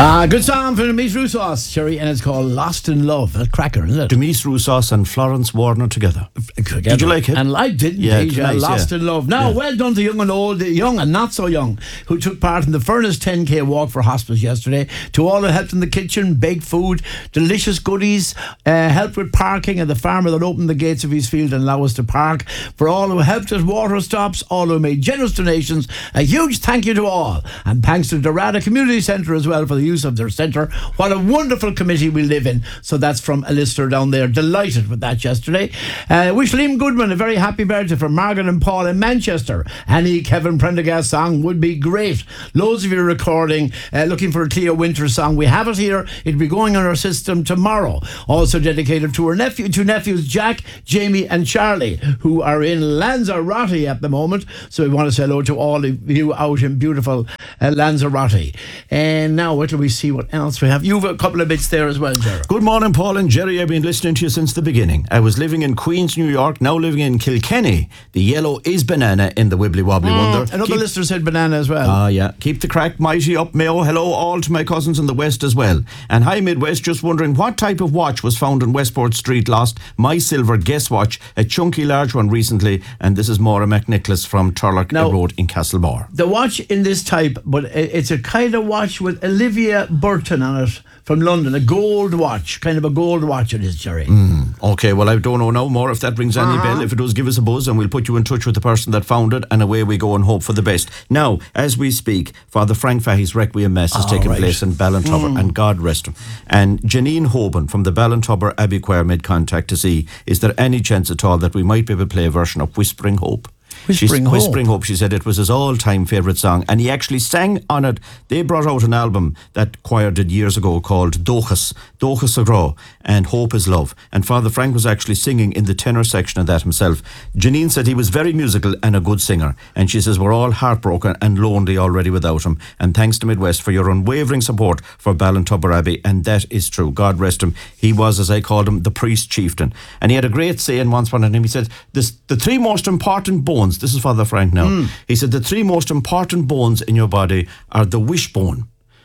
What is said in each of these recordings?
Good song from Demise Roussos, Sherry, and it's called Lost in Love. A cracker, isn't it? Demise Roussos and Florence Warner together. Did you like it? And I did, yeah, indeed. nice, Lost in Love. Now, well done to young and old, young and not so young, who took part in the Furnace 10K walk for hospice yesterday. To all who helped in the kitchen, baked food, delicious goodies, helped with parking, and the farmer that opened the gates of his field and allowed us to park. For all who helped at water stops, all who made generous donations, a huge thank you to all. And thanks to Dorada Community Centre as well for the use of their centre. What a wonderful committee we live in. So that's from a listener down there. Delighted with that yesterday. Wish Liam Goodman a very happy birthday from Margaret and Paul in Manchester. Any Kevin Prendergast song would be great. Loads of you recording, looking for a Cleo Winters song. We have it here. It'll be going on our system tomorrow. Also dedicated to her two nephews, Jack, Jamie and Charlie, who are in Lanzarote at the moment. So we want to say hello to all of you out in beautiful Lanzarote. And now wait till we see what else we have. You've a couple of bits there as well, Jerry. Good morning, Paul and Jerry. I've been listening to you since the beginning. I was living in Queens, New York, now living in Kilkenny. The yellow is banana in the Wibbly Wobbly Wonder. Another listener said banana as well. Yeah. Keep the crack mighty up, Mayo. Hello all to my cousins in the West as well. And hi, Midwest. Just wondering what type of watch was found in Westport Street lost. My silver guess watch, a chunky large one recently. And this is Maura McNicholas from Turlock Road in Castlemore. The watch in this type, but it's a kind of watch with Olivia Burton on it from London, a gold watch, kind of a gold watch it is, Jerry. Okay, well, I don't know now more if that rings any bell. If it does, give us a buzz and we'll put you in touch with the person that found it, and away we go and hope for the best. Now, as we speak, Father Frank Fahey's Requiem Mass is taking place in Ballintubber, and God rest him. And Janine Hoban from the Ballintubber Abbey Choir made contact to see, is there any chance at all that we might be able to play a version of Whispering Hope? Whispering Hope. She said it was his all-time favourite song, and he actually sang on it. They brought out an album that choir did years ago called Dochas Agrá, and Hope is Love, and Father Frank was actually singing in the tenor section of that himself. Janine said he was very musical and a good singer, and she says we're all heartbroken and lonely already without him, and thanks to Midwest for your unwavering support for Ballintubber Abbey. And that is true. God rest him. He was, as I called him, the priest chieftain, and he had a great saying once upon a time. He said the three most important bones, this is Father Frank now, he said the three most important bones in your body are the wishbone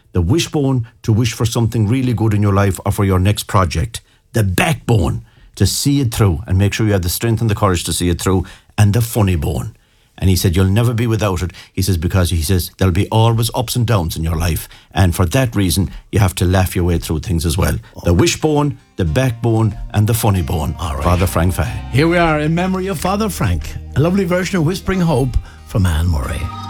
to wish for something really good in your life or for your next project, the backbone to see it through and make sure you have the strength and the courage to see it through, and the funny bone. And he said you'll never be without it. He says because he says there'll be always ups and downs in your life, and for that reason you have to laugh your way through things as well. The wishbone, the backbone and the funny bone. All right. Father Frank Fahey. Here we are in memory of Father Frank, a lovely version of Whispering Hope from Anne Murray.